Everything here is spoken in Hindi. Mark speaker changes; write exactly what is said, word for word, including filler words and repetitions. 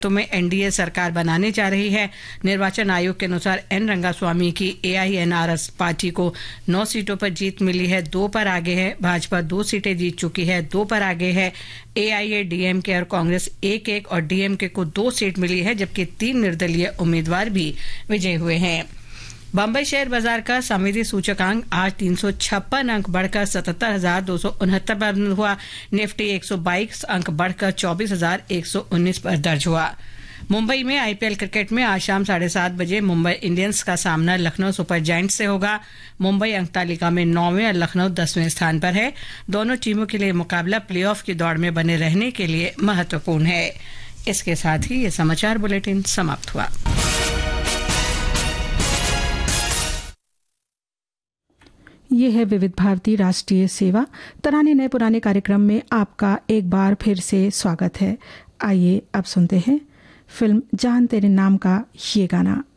Speaker 1: तो में एनडीए सरकार बनाने जा रही है। निर्वाचन आयोग के अनुसार एन रंगास्वामी की एआईएनआरएस पार्टी को नौ सीटों पर जीत मिली है, दो पर आगे है। भाजपा दो सीटें जीत चुकी है, दो पर आगे है। एआईएडीएमके और कांग्रेस एक एक और डीएमके को दो सीट मिली है, जबकि तीन निर्दलीय उम्मीदवार भी विजयी हुए हैं। बम्बई शेयर बाजार का समिति सूचकांक आज तीन सौ छप्पन अंक बढ़कर सतहत्तर हजार दो सौ उनहत्तर पर बंद हुआ। निफ्टी एक सौ बाईस अंक बढ़कर चौबीस हजार एक सौ उन्नीस पर दर्ज हुआ। मुंबई में आईपीएल क्रिकेट में आज शाम साढ़े सात बजे मुंबई इंडियंस का सामना लखनऊ सुपर जायंट्स से होगा। मुंबई अंक तालिका में नौवें और लखनऊ दसवें स्थान पर है। दोनों टीमों के लिए मुकाबला प्लेऑफ की दौड़ में बने रहने के लिए महत्वपूर्ण है। इसके साथ ही ये समाचार बुलेटिन समाप्त हुआ।
Speaker 2: ये है विविध भारती राष्ट्रीय सेवा। तराने नए पुराने कार्यक्रम में आपका एक बार फिर से स्वागत है। आइए अब सुनते हैं फिल्म जान तेरे नाम का ये गाना।